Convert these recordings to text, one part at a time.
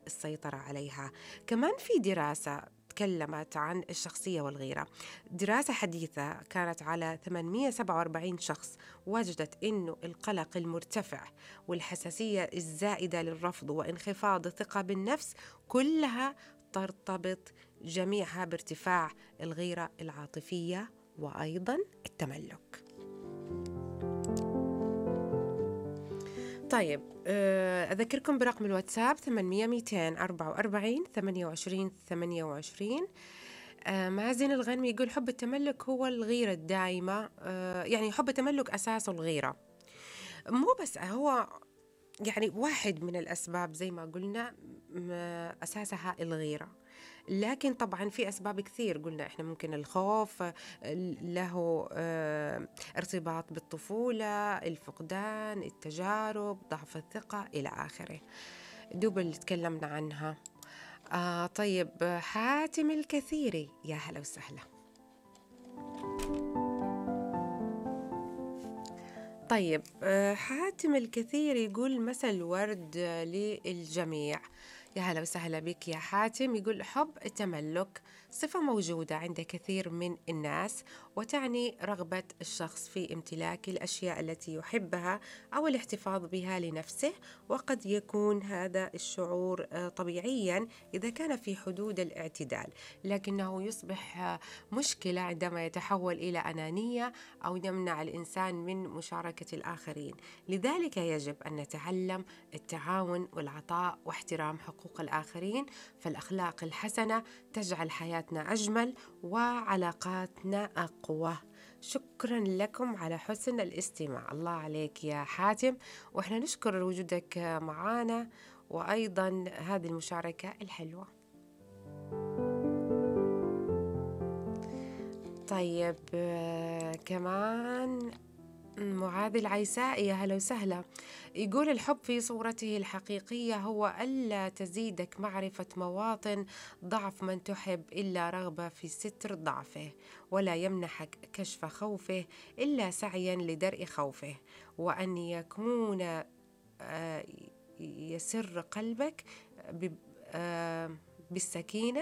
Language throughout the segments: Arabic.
السيطرة عليها. كمان في دراسة تكلمت عن الشخصية والغيرة، دراسة حديثة كانت على 847 شخص، وجدت أنه القلق المرتفع والحساسية الزائدة للرفض وانخفاض الثقة بالنفس كلها ترتبط جميعها بارتفاع الغيرة العاطفية وأيضا التملك. طيب أذكركم برقم الواتساب 800 244 28 28. مازن الغنمي يقول حب التملك هو الغيرة الدائمة، يعني حب التملك أساسه الغيرة، مو بس هو يعني واحد من الأسباب زي ما قلنا أساسها الغيرة، لكن طبعا في أسباب كثير. قلنا إحنا ممكن الخوف له ارتباط بالطفولة، الفقدان، التجارب، ضعف الثقة إلى آخره، دوب اللي تكلمنا عنها. طيب حاتم الكثيري، يا هلا وسهلا. طيب حاتم الكثير يقول مثل ورد للجميع. يا هلا وسهلا بك يا حاتم. يقول حب التملك صفة موجودة عند كثير من الناس، وتعني رغبة الشخص في امتلاك الأشياء التي يحبها أو الاحتفاظ بها لنفسه، وقد يكون هذا الشعور طبيعيا إذا كان في حدود الاعتدال، لكنه يصبح مشكلة عندما يتحول إلى أنانية أو يمنع الإنسان من مشاركة الآخرين. لذلك يجب أن نتعلم التعاون والعطاء واحترام حقوق الآخرين، فالأخلاق الحسنة تجعل حياتنا أجمل وعلاقاتنا أقوى. شكرا لكم على حسن الاستماع. الله عليك يا حاتم، وإحنا نشكر وجودك معنا وأيضا هذه المشاركة الحلوة. طيب كمان معاذ العيسائي، يا هلا وسهلا. يقول الحب في صورته الحقيقية هو ألا تزيدك معرفة مواطن ضعف من تحب إلا رغبة في ستر ضعفه، ولا يمنحك كشف خوفه إلا سعيا لدرء خوفه، وأن يكون يسر قلبك بالسكينة.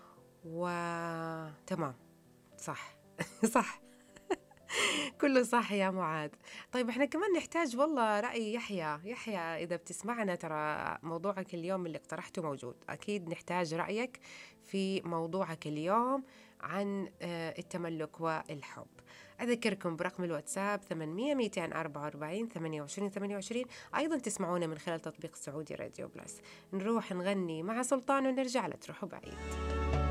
وتمام، صح صح كله صح يا معاذ. طيب احنا كمان نحتاج والله رأي يحيى إذا بتسمعنا، ترى موضوعك اليوم اللي اقترحته موجود، أكيد نحتاج رأيك في موضوعك اليوم عن التملك والحب. أذكركم برقم الواتساب 800 244 28 28. أيضا تسمعونا من خلال تطبيق سعودي راديو بلس. نروح نغني مع سلطان ونرجع، لا تروحوا بعيد.